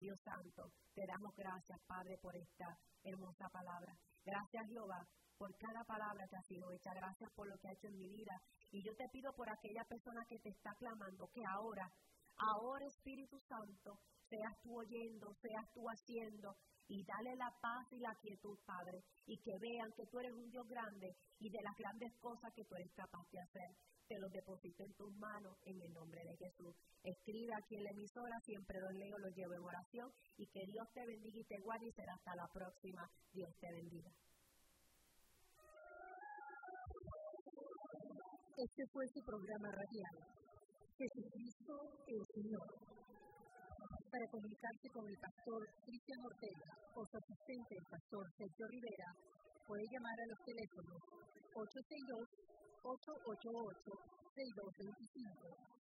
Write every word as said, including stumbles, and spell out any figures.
Dios Santo, te damos gracias, Padre, por esta hermosa palabra. Gracias, Jehová, por cada palabra que ha sido hecha. Gracias por lo que ha hecho en mi vida. Y yo te pido por aquella persona que te está clamando, que ahora, ahora, Espíritu Santo, seas tú oyendo, seas tú haciendo, y dale la paz y la quietud, Padre, y que vean que tú eres un Dios grande y de las grandes cosas que tú eres capaz de hacer. Te los deposito en tus manos en el nombre de Jesús. Escribe aquí en la emisora, siempre los leo, los llevo en oración, y que Dios te bendiga y te guarde, y será hasta la próxima. Dios te bendiga. Este fue su programa radial, Jesucristo el Señor. Para comunicarse con el pastor Cristian Ortega o su asistente, el pastor Sergio Rivera, puede llamar a los teléfonos ocho seis dos, ocho ocho ocho, seis dos dos cinco